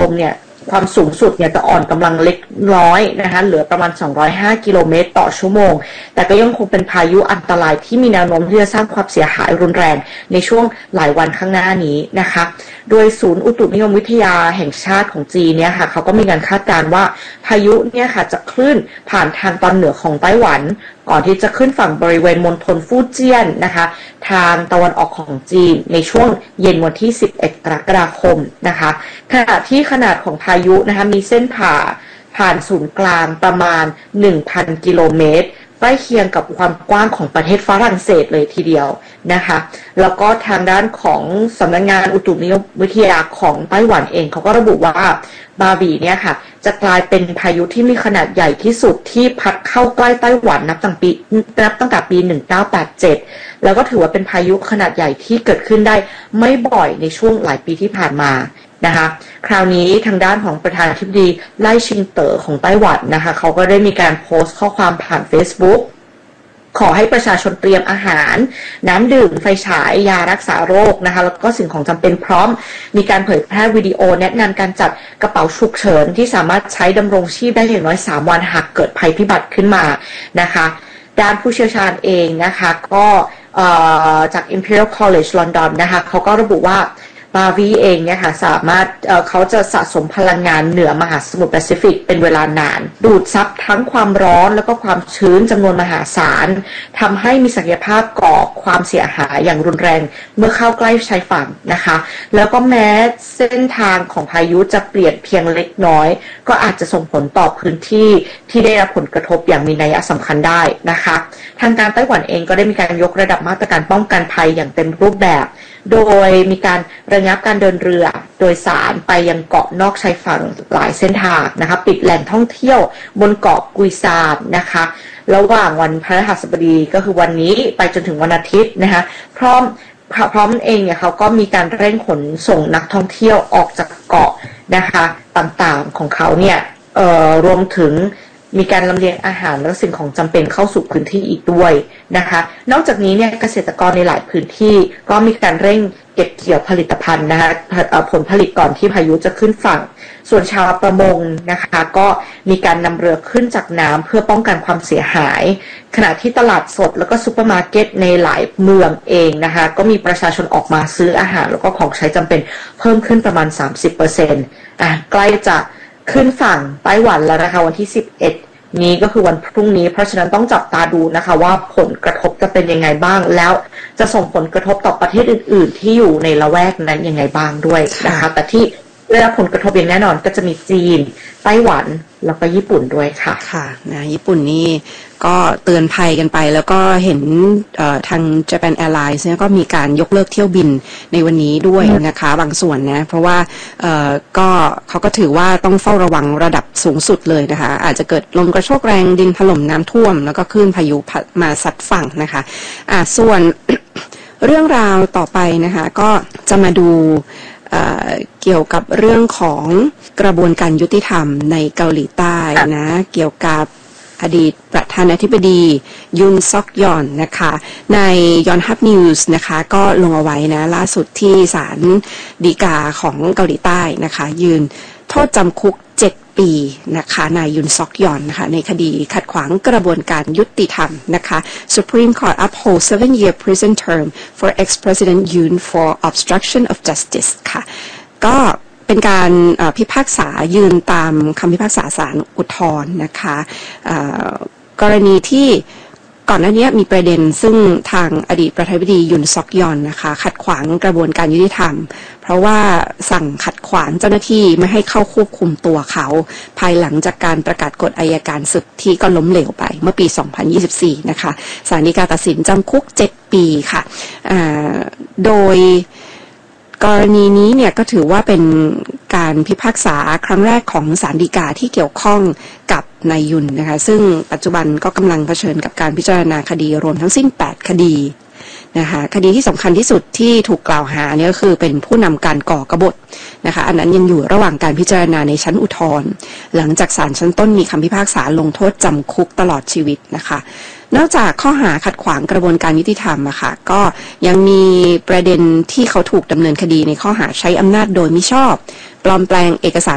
มเนี่ยความสูงสุดเนี่ยจะอ่อนกำลังเล็กน้อยนะคะเหลือประมาณ205กิโลเมตรต่อชั่วโมงแต่ก็ยังคงเป็นพายุอันตรายที่มีแนวโน้มที่จะสร้างความเสียหายรุนแรงในช่วงหลายวันข้างหน้านี้นะคะโดยศูนย์อุตุนิยมวิทยาแห่งชาติของจีนเนี่ยค่ะเขาก็มีการคาดการณ์ว่าพายุเนี่ยค่ะจะเคลื่อนผ่านทางตอนเหนือของไต้หวันก่อนที่จะขึ้นฝั่งบริเวณมณฑลฟู่เจี้ยนนะคะทางตะวันออกของจีนในช่วงเย็นวันที่11กรกฎาคมนะคะขณะที่ขนาดของพายุนะคะมีเส้นผ่านศูนย์กลางประมาณ 1,000 กิโลเมตรใกล้เคียงกับความกว้างของประเทศฝรั่งเศสเลยทีเดียวนะคะแล้วก็ทางด้านของสำนักงานอุตุนิยมวิทยาของไต้หวันเองเขาก็ระบุว่าบาบีเนี่ยค่ะจะกลายเป็นพายุที่มีขนาดใหญ่ที่สุดที่พัดเข้าใกล้ไต้หวันนับตั้งแต่ปี1987แล้วก็ถือว่าเป็นพายุขนาดใหญ่ที่เกิดขึ้นได้ไม่บ่อยในช่วงหลายปีที่ผ่านมานะคะคราวนี้ทางด้านของประธานาธิบดีไล่ชิงเต๋อของไต้หวันนะคะเขาก็ได้มีการโพสต์ข้อความผ่าน Facebook ขอให้ประชาชนเตรียมอาหารน้ำดื่มไฟฉายยารักษาโรคนะคะแล้วก็สิ่งของจำเป็นพร้อมมีการเผยแพร่วิดีโอแนะนำการจัดกระเป๋าฉุกเฉินที่สามารถใช้ดำรงชีพได้อย่างน้อย3วันหากเกิดภัยพิบัติขึ้นมานะคะด้านผู้เชี่ยวชาญเองนะคะก็จาก Imperial College London นะคะเขาก็ระบุว่าบาวีเองเนี่ยค่ะสามารถเขาจะสะสมพลังงานเหนือมหาสมุทรแปซิฟิกเป็นเวลานานดูดซับทั้งความร้อนแล้วก็ความชื้นจำนวนมหาศาลทำให้มีศักยภาพก่อความเสียหายอย่างรุนแรงเมื่อเข้าใกล้ชายฝั่งนะคะแล้วก็แม้เส้นทางของพายุจะเปลี่ยนเพียงเล็กน้อยก็อาจจะส่งผลต่อพื้นที่ที่ได้รับผลกระทบอย่างมีนัยสำคัญได้นะคะทางการไต้หวันเองก็ได้มีการยกระดับมาตรการป้องกันภัยอย่างเต็มรูปแบบโดยมีการระงับการเดินเรือโดยสารไปยังเกาะนอกชายฝั่งหลายเส้นทางนะคะปิดแหล่งท่องเที่ยวบนเกาะกุยซานนะคะระหว่างวันพฤหัสบดีก็คือวันนี้ไปจนถึงวันอาทิตย์นะคะพร้อมเองเนี่ยเขาก็มีการเร่งขนส่งนักท่องเที่ยวออกจากเกาะนะคะต่างๆของเขาเนี่ยรวมถึงมีการลำเลียงอาหารและสิ่งของจำเป็นเข้าสู่พื้นที่อีกด้วยนะคะนอกจากนี้เนี่ยเกษตรกรในหลายพื้นที่ก็มีการเร่งเก็บเกี่ยวผลิตภัณฑ์นะคะผลผลิตก่อนที่พายุจะขึ้นฝั่งส่วนชาวประมงนะคะก็มีการนำเรือขึ้นจากน้ำเพื่อป้องกันความเสียหายขณะที่ตลาดสดแล้วก็ซุปเปอร์มาร์เก็ตในหลายเมืองเองนะคะก็มีประชาชนออกมาซื้ออาหารแล้วก็ของใช้จำเป็นเพิ่มขึ้นประมาณ 30% ใกล้จะขึ้นฝั่งไต้หวันแล้วนะคะวันที่11นี้ก็คือวันพรุ่งนี้เพราะฉะนั้นต้องจับตาดูนะคะว่าผลกระทบจะเป็นยังไงบ้างแล้วจะส่งผลกระทบต่อประเทศอื่นๆที่อยู่ในละแวกนั้นยังไงบ้างด้วยนะคะแต่ที่ได้รับผลกระทบอย่างแน่นอนก็จะมีจีนไต้หวันแล้วก็ญี่ปุ่นด้วยค่ะค่ะนะญี่ปุ่นนี่ก็เตือนภัยกันไปแล้วก็เห็นทาง Japan Airlines เนี่ยก็มีการยกเลิกเที่ยวบินในวันนี้ด้วยนะคะบางส่วนนะเพราะว่าก็เขาก็ถือว่าต้องเฝ้าระวังระดับสูงสุดเลยนะคะอาจจะเกิดลมกระโชกแรงดินถล่มน้ำท่วมแล้วก็คลื่นพายุมาซัดฝั่งนะคะส่วน เรื่องราวต่อไปนะคะก็จะมาดูเกี่ยวกับเรื่องของกระบวนการยุติธรรมในเกาหลีใต้นะเกี่ยวกับอดีตประธานาธิบดียุนซอกยอนนะคะในยอนฮับนิวส์นะคะก็ลงเอาไว้นะล่าสุดที่ศาลฎีกาของเกาหลีใต้นะคะยืนโทษจำคุก7 ปีนะคะนายยุนซอกยอนนะคะในคดีขัดขวางกระบวนการยุติธรรมนะคะ Supreme Court upholds 7-year prison term for ex-president Yoon for obstruction of justice ค่ะก็เป็นการพิพากษายืนตามคำพิพากษาศาลอุทธรณ์นะคะกรณีที่ก่อนหน้านี้มีประเด็นซึ่งทางอดีตประธานาธิบดียุนซอกยอนนะคะขัดขวางกระบวนการยุติธรรมเพราะว่าสั่งขัดขวางเจ้าหน้าที่ไม่ให้เข้าควบคุมตัวเขาภายหลังจากการประกาศกฎอัยการศึกที่ก็ล้มเหลวไปเมื่อปี 2024 นะคะศาลฎีกาตัดสินจำคุก7 ปีค่ะโดยกรณีนี้เนี่ยก็ถือว่าเป็นการพิพากษาครั้งแรกของศาลฎีกาที่เกี่ยวข้องกับนายยุนนะคะซึ่งปัจจุบันก็กำลังเผชิญกับการพิจารณาคดีรวมทั้งสิ้น8 คดีนะคะคดีที่สำคัญที่สุดที่ถูกกล่าวหาเนี่ยก็คือเป็นผู้นำการก่อกบฏนะคะอันนั้นยังอยู่ระหว่างการพิจารณาในชั้นอุทธรณ์หลังจากศาลชั้นต้นมีคำพิพากษาลงโทษจำคุกตลอดชีวิตนะคะนอกจากข้อหาขัดขวางกระบวนการยุติธรรมอะค่ะก็ยังมีประเด็นที่เขาถูกดำเนินคดีในข้อหาใช้อำนาจโดยมิชอบปลอมแปลงเอกสาร